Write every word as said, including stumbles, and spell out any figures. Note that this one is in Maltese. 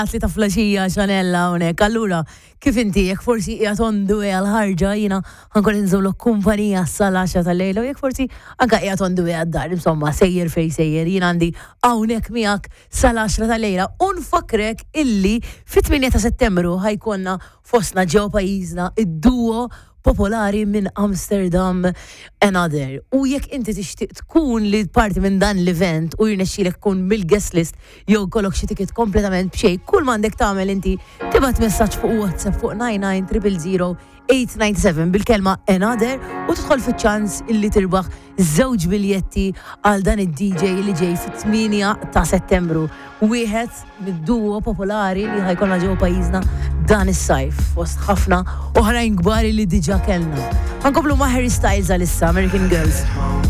Għatli ta' flaxija ċanella unek, allura kif inti jek forsi jgħatondu għal-ħarġa jina għankun nżulu kumpanija s-salaxa tal-lejla u jek forsi għanka jgħatondu għal-dar, insomma, sejjer fej sejjer, jina għandi għawnek miegħek salaxa tal-lejla unfakrek illi fit-tminja ta' settembru ħajkonna fosna ġew pajizna id-duo popolari minn Amsterdam Another. U jekk inti tixtieq tkun li parti minn dan l-event u jirnexxielek tkun bil-guest list jew kollok xi ticket kompletament b'xejn, kull m'għandek tagħmel inti tibgħat messaġġ fuq WhatsApp fuq nine nine zero zero zero eight nine seven bil-kelma Another u tidħol fiċ-ċans illi tirbaħ żewġ biljetti għal dan id-D J li ġej fit-tminja ta' Settembru. Wieħed mid-duo popolari li ħajkollna ġew pajjiżna dan is-sajf fost ħafna oħrajn kbar li diġà kellna. Ħankomplu ma' Harry Styles għalissa, American Girls.